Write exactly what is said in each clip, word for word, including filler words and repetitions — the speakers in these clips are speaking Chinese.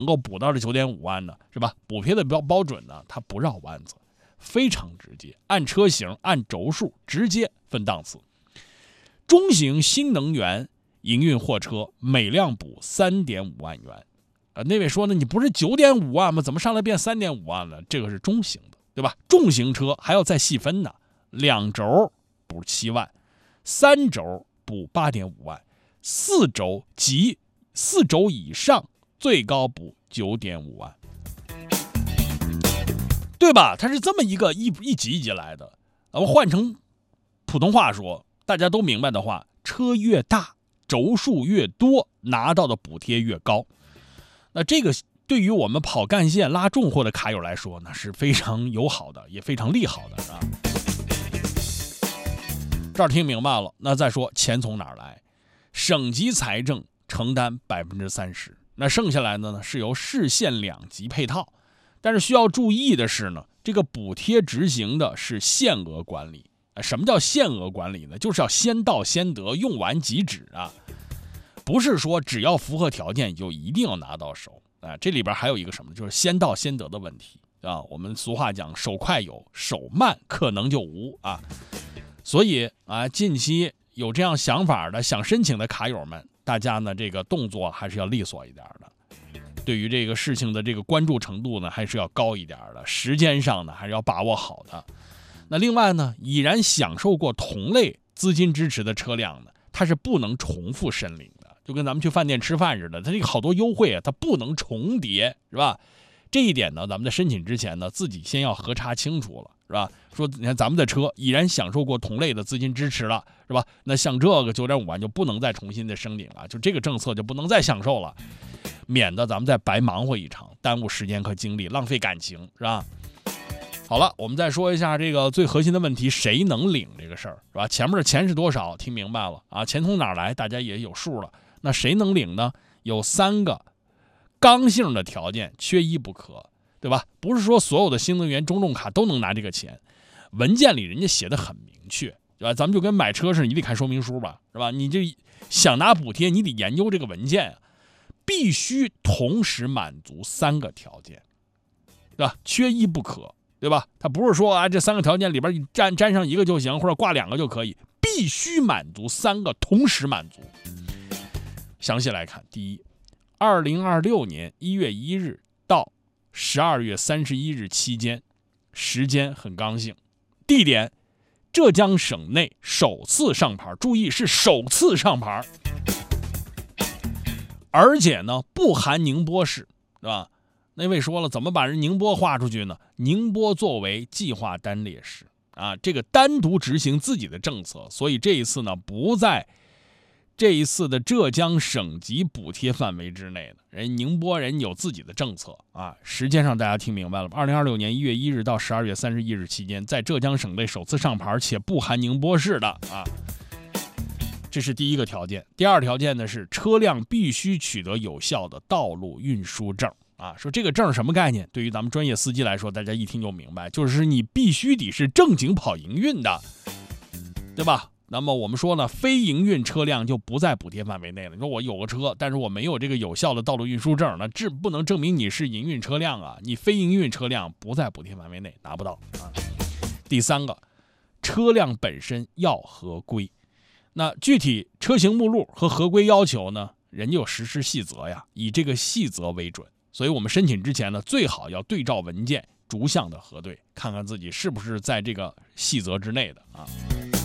能够补到这九点五万呢，是吧？补贴的标标准呢，它不绕弯子，非常直接，按车型按轴数直接分档次。中型新能源营运货车每辆补 三点五万元。呃，那位说呢，你不是 九点五万吗？怎么上来变 三点五万了？这个是中型的，对吧？重型车还要再细分呢，两轴补七万，三轴补 八点五万，四轴及四轴以上最高补 九点五万，对吧？它是这么一个一一级一级来的。我们换成普通话说，大家都明白的话，车越大轴数越多，拿到的补贴越高。那这个对于我们跑干线拉重货的卡友来说呢，是非常友好的，也非常利好的啊。这儿听明白了，那再说钱从哪儿来？省级财政承担 百分之三十， 那剩下来的呢是由市县两级配套。但是需要注意的是呢，这个补贴执行的是限额管理。什么叫限额管理呢？就是要先到先得，用完即止啊。不是说只要符合条件就一定要拿到手啊，这里边还有一个什么，就是先到先得的问题啊。我们俗话讲，手快有，手慢可能就无啊。所以啊，近期有这样想法的、想申请的卡友们，大家呢这个动作还是要利索一点的，对于这个事情的这个关注程度呢，还是要高一点的，时间上呢还是要把握好的。那另外呢，已然享受过同类资金支持的车辆呢，它是不能重复申领的。就跟咱们去饭店吃饭似的，它这个好多优惠啊，它不能重叠，是吧？这一点呢，咱们在申请之前呢，自己先要核查清楚了，是吧？说你看咱们的车已然享受过同类的资金支持了，是吧？那像这个 九点五万就不能再重新的申领了，就这个政策就不能再享受了，免得咱们再白忙活一场，耽误时间和精力，浪费感情，是吧？好了，我们再说一下这个最核心的问题，谁能领这个事儿，是吧？前面的钱是多少，听明白了啊？钱从哪儿来，大家也有数了。那谁能领呢？有三个刚性的条件，缺一不可，对吧？不是说所有的新能源中重卡都能拿这个钱，文件里人家写的很明确，对吧？咱们就跟买车似的，你得看说明书吧，是吧？你这想拿补贴，你得研究这个文件啊，必须同时满足三个条件，对吧？缺一不可，对吧？它不是说啊，这三个条件里边沾沾上一个就行，或者挂两个就可以，必须满足三个，同时满足。详细来看，第一，二零二六年一月一日到十二月三十一日期间，时间很刚性，地点浙江省内首次上牌，注意是首次上牌，而且呢不含宁波市，对吧？那位说了，怎么把人宁波划出去呢？宁波作为计划单列市啊，这个单独执行自己的政策，所以这一次呢不在这一次的浙江省级补贴范围之内的，人宁波人有自己的政策啊。时间上大家听明白了吧？二零二六年一月一日到十二月三十一日期间，在浙江省内首次上牌，且不含宁波市的啊。这是第一个条件。第二条件呢是车辆必须取得有效的道路运输证啊。说这个证什么概念？对于咱们专业司机来说，大家一听就明白，就是你必须得是正经跑营运的，对吧？那么我们说呢，非营运车辆就不在补贴范围内了。你说我有个车，但是我没有这个有效的道路运输证，那这不能证明你是营运车辆啊。你非营运车辆不在补贴范围内，拿不到啊。第三个，车辆本身要合规。那具体车型目录和合规要求呢，人家有实施细则呀，以这个细则为准。所以我们申请之前呢，最好要对照文件逐项的核对，看看自己是不是在这个细则之内的啊。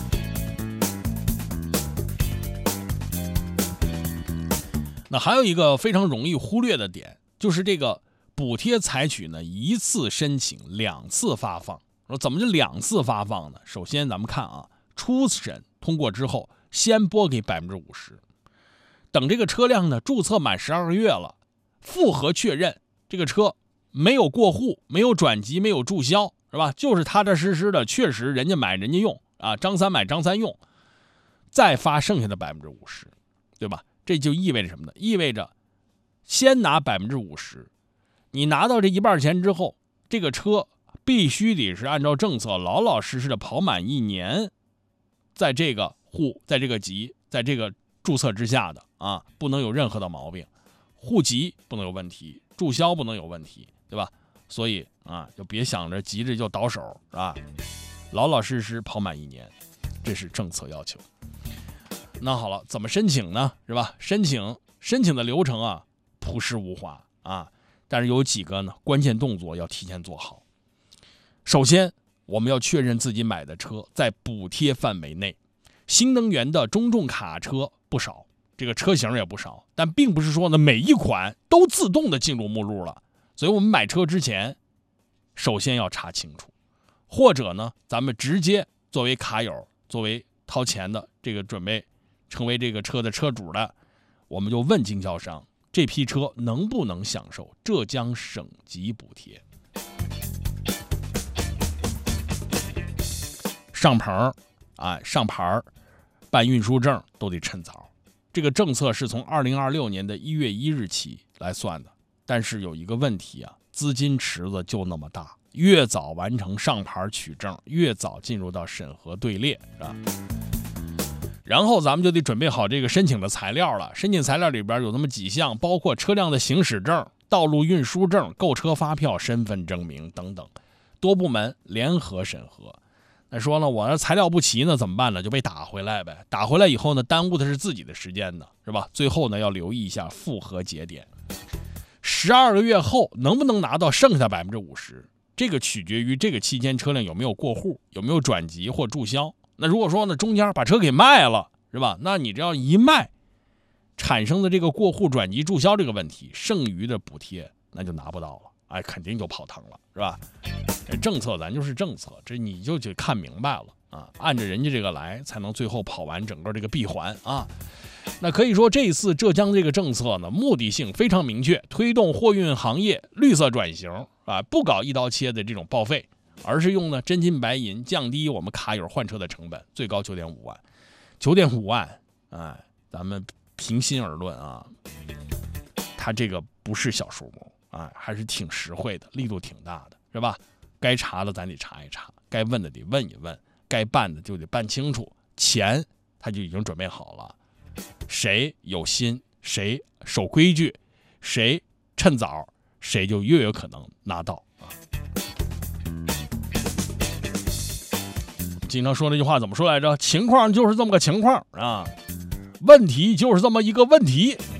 那还有一个非常容易忽略的点，就是这个补贴采取呢一次申请两次发放。说怎么就两次发放呢？首先咱们看啊，初审通过之后，先拨给 百分之五十， 等这个车辆呢注册满十二个月了，复核确认这个车没有过户，没有转籍，没有注销，是吧？就是踏踏实实的，确实人家买人家用啊，张三买张三用，再发剩下的 百分之五十， 对吧？这就意味着什么呢？意味着先拿 百分之五十， 你拿到这一半钱之后，这个车必须得是按照政策老老实实的跑满一年，在这个户，在这个籍，在这个注册之下的啊，不能有任何的毛病，户籍不能有问题， 注销不能有问题，对吧？所以啊，就别想着急着就倒手，是吧？老老实实跑满一年，这是政策要求。那好了，怎么申请呢？是吧？申请申请的流程啊，朴实无华啊，但是有几个呢关键动作要提前做好。首先，我们要确认自己买的车在补贴范围内。新能源的中重卡车不少，这个车型也不少，但并不是说呢每一款都自动的进入目录了。所以我们买车之前，首先要查清楚，或者呢，咱们直接作为卡友，作为掏钱的这个准备成为这个车的车主的，我们就问经销商，这批车能不能享受浙江省级补贴？上棚啊，上牌办运输证都得趁早。这个政策是从二零二六年的一月一日起来算的。但是有一个问题啊，资金池子就那么大，越早完成上牌取证，越早进入到审核队列，是吧？然后咱们就得准备好这个申请的材料了。申请材料里边有那么几项，包括车辆的行驶证、道路运输证、购车发票、身份证明等等，多部门联合审核。那说呢，我这材料不齐呢，怎么办呢？就被打回来呗。打回来以后呢，耽误的是自己的时间呢，是吧？最后呢，要留意一下复核节点。十二个月后能不能拿到剩下百分之五十？这个取决于这个期间车辆有没有过户，有没有转籍或注销。那如果说呢，中间把车给卖了，是吧？那你只要一卖，产生的这个过户、转籍、注销这个问题，剩余的补贴那就拿不到了，哎，肯定就泡汤了，是吧？这政策咱就是政策，这你就得看明白了啊，按着人家这个来，才能最后跑完整个这个闭环啊。那可以说，这次浙江这个政策呢，目的性非常明确，推动货运行业绿色转型啊，不搞一刀切的这种报废，而是用呢真金白银降低我们卡友换车的成本，最高九点五万，九点五万，哎，咱们平心而论啊，它这个不是小数目啊，还是挺实惠的，力度挺大的，是吧？该查的咱得查一查，该问的得问一问，该办的就得办清楚，钱他就已经准备好了。谁有心，谁守规矩，谁趁早，谁就越有可能拿到啊。经常说那句话怎么说来着？情况就是这么个情况啊，问题就是这么一个问题。